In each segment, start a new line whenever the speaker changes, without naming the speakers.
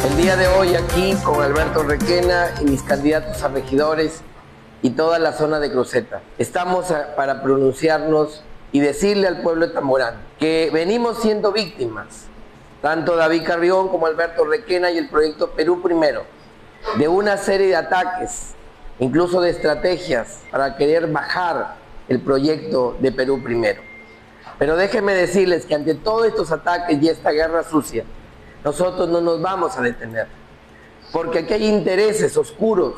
El día de hoy aquí con Alberto Requena y mis candidatos a regidores y toda la zona de Cruceta. Estamos para pronunciarnos y decirle al pueblo de Tamborán que venimos siendo víctimas, tanto David Carrión como Alberto Requena y el proyecto Perú Primero, de una serie de ataques, incluso de estrategias para querer bajar el proyecto de Perú Primero. Pero déjenme decirles que ante todos estos ataques y esta guerra sucia, nosotros no nos vamos a detener, porque aquí hay intereses oscuros,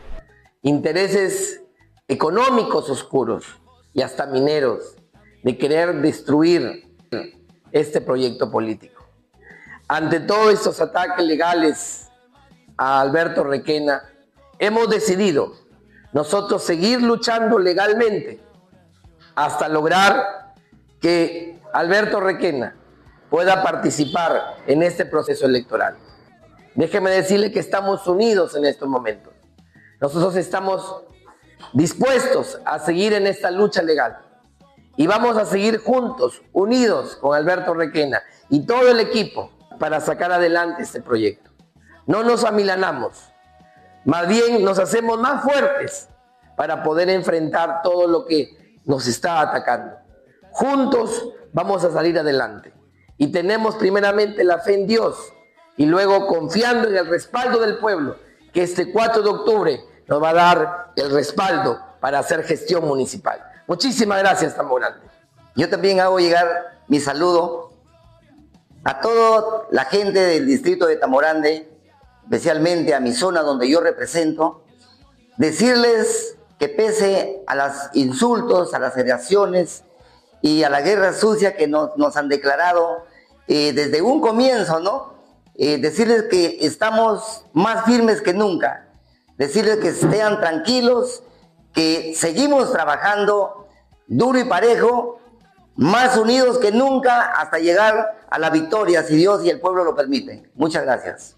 intereses económicos oscuros y hasta mineros de querer destruir este proyecto político. Ante todos estos ataques legales a Alberto Requena, hemos decidido nosotros seguir luchando legalmente hasta lograr que Alberto Requena pueda participar en este proceso electoral. Déjeme decirle que estamos unidos en estos momentos. Nosotros estamos dispuestos a seguir en esta lucha legal y vamos a seguir juntos, unidos con Alberto Requena y todo el equipo para sacar adelante este proyecto. No nos amilanamos, más bien nos hacemos más fuertes para poder enfrentar todo lo que nos está atacando. Juntos vamos a salir adelante. Y tenemos primeramente la fe en Dios y luego confiando en el respaldo del pueblo, que este 4 de octubre nos va a dar el respaldo para hacer gestión municipal. Muchísimas gracias, Tamborán.
Yo también hago llegar mi saludo a toda la gente del distrito de Tamborande, especialmente a mi zona donde yo represento, decirles que pese a los insultos, a las agresiones y a la guerra sucia que nos han declarado desde un comienzo, ¿no? Decirles que estamos más firmes que nunca, decirles que estén tranquilos, que seguimos trabajando duro y parejo, más unidos que nunca hasta llegar a la victoria, si Dios y el pueblo lo permiten. Muchas gracias.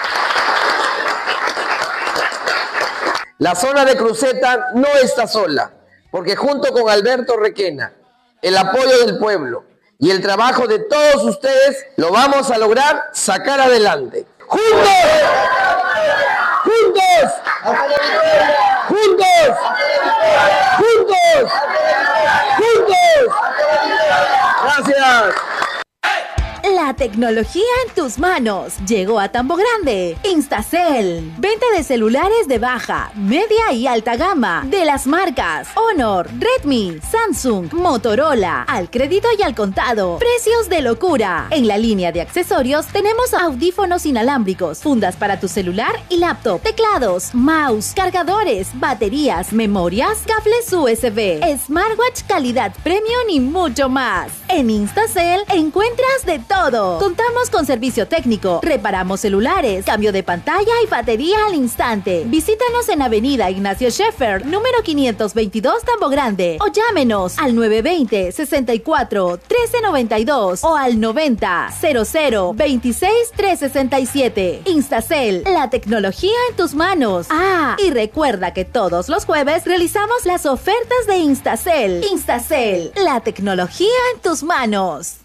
La zona de Cruceta no está sola, porque junto con Alberto Requena, el apoyo del pueblo y el trabajo de todos ustedes, lo vamos a lograr sacar adelante. ¡Juntos! ¡Juntos! ¡Juntos! ¡Juntos! ¡Juntos! ¡Gracias!
La tecnología en tus manos llegó a Tambo Grande. Instacell. Venta de celulares de baja, media y alta gama de las marcas Honor, Redmi, Samsung, Motorola. Al crédito y al contado. Precios de locura. En la línea de accesorios tenemos audífonos inalámbricos, fundas para tu celular y laptop, teclados, mouse, cargadores, baterías, memorias, cables USB, smartwatch calidad premium y mucho más. En Instacell encuentras de todo. Contamos con servicio técnico, reparamos celulares, cambio de pantalla y batería al instante. Visítanos en Avenida Ignacio Scheffer, número 522, Tambo Grande, o llámenos al 920-64-1392 o al 90-00-26-367. Instacell, la tecnología en tus manos. Ah, y recuerda que todos los jueves realizamos las ofertas de Instacell. Instacell, la tecnología en tus manos.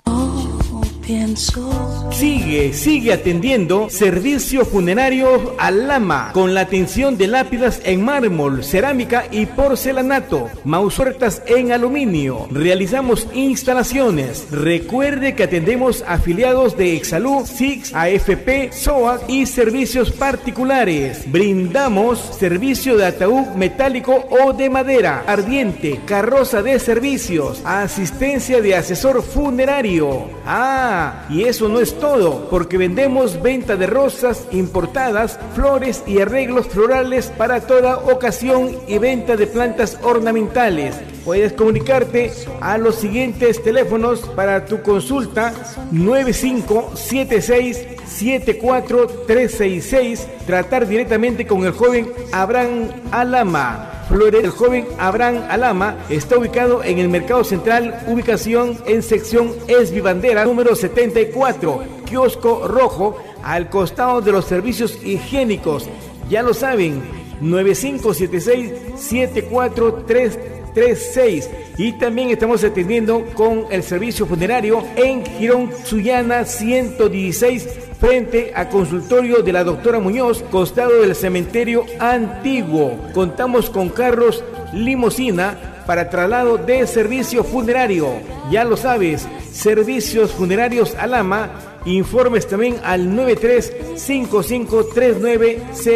Sigue atendiendo Servicio Funerario Alama, con la atención de lápidas en mármol, cerámica y porcelanato, mausuertas en aluminio. Realizamos instalaciones. Recuerde que atendemos afiliados de Exsalud, SIX, AFP, SOAC y servicios particulares. Brindamos servicio de ataúd metálico o de madera, ardiente, carroza de servicios, asistencia de asesor funerario. Y eso no es todo, porque vendemos venta de rosas importadas, flores y arreglos florales para toda ocasión y venta de plantas ornamentales. Puedes comunicarte a los siguientes teléfonos para tu consulta: 9576-74366, tratar directamente con el joven Abraham Alama. El joven Abraham Alama está ubicado en el Mercado Central, ubicación en sección Esbibandera, número 74, kiosco rojo, al costado de los servicios higiénicos. Ya lo saben, 9576-74336. Y también estamos atendiendo con el servicio funerario en Girón Sullana 116, frente a consultorio de la doctora Muñoz, costado del cementerio antiguo. Contamos con carros limusina para traslado de servicio funerario. Ya lo sabes, Servicios Funerarios Alama. Informes también al 935539